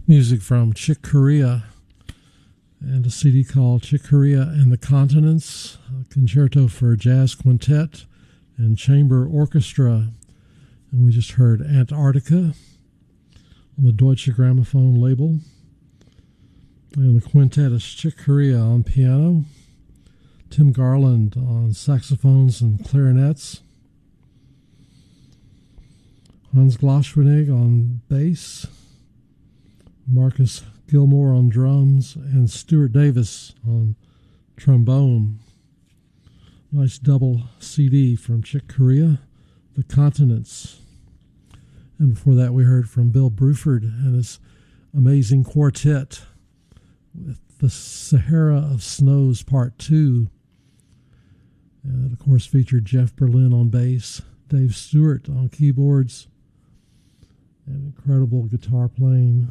Music from Chick Corea and a CD called Chick Corea and the Continents, a concerto for jazz quintet and chamber orchestra. And we just heard Antarctica on the Deutsche Grammophon label. And the quintet is Chick Corea on piano, Tim Garland on saxophones and clarinets, Hans Glaswenig on bass, Marcus Gilmore on drums, and Stuart Davis on trombone. Nice double CD from Chick Corea, The Continents. And before that we heard from Bill Bruford and his amazing quartet with The Sahara of Snows Part 2. And that, of course, featured Jeff Berlin on bass, Dave Stewart on keyboards, and incredible guitar playing.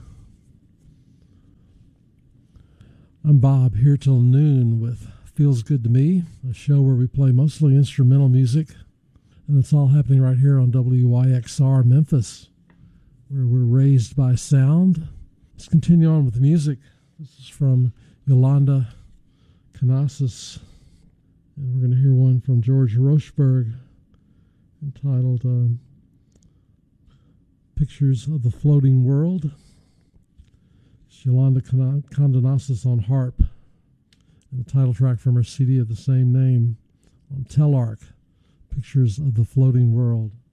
I'm Bob, here till noon with Feels Good to Me, a show where we play mostly instrumental music, and it's all happening right here on WYXR Memphis, where we're raised by sound. Let's continue on with the music. This is from Yolanda Canassis, and we're going to hear one from George Rochberg entitled Pictures of the Floating World. Yolanda Canassis on harp, and the title track from her CD of the same name on Telarc, Pictures of the Floating World.